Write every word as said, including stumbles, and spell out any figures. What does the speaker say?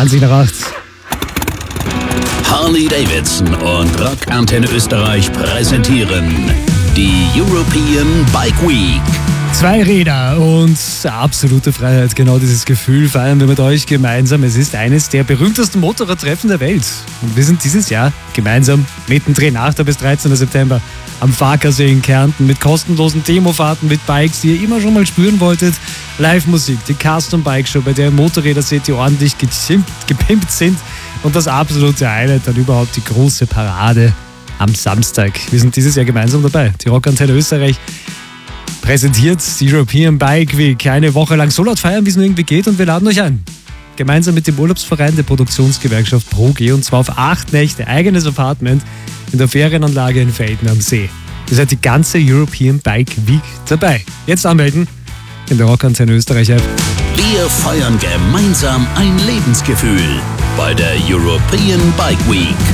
zwanzig nach acht. Harley Davidson und Rock Antenne Österreich präsentieren die European Bike Week. Zwei Räder und absolute Freiheit. Genau dieses Gefühl feiern wir mit euch gemeinsam. Es ist eines der berühmtesten Motorradtreffen der Welt. Und wir sind dieses Jahr gemeinsam mittendrin. achter bis dreizehnten September am Farkasee in Kärnten mit kostenlosen Demofahrten mit Bikes, die ihr immer schon mal spüren wolltet. Live-Musik, die Custom Bike Show, bei der ihr Motorräder seht, die ordentlich gepimpt, gepimpt sind. Und das absolute Highlight, dann überhaupt die große Parade am Samstag. Wir sind dieses Jahr gemeinsam dabei. Die Rock Antenne Österreich präsentiert die European Bike Week. Eine Woche lang so laut feiern, wie es nur irgendwie geht, und wir laden euch ein. Gemeinsam mit dem Urlaubsverein der Produktionsgewerkschaft ProG, und zwar auf acht Nächte, eigenes Apartment in der Ferienanlage in Velden am See. Ihr seid die ganze European Bike Week dabei. Jetzt anmelden in der Rock Antenne Österreich App. Wir feiern gemeinsam ein Lebensgefühl bei der European Bike Week.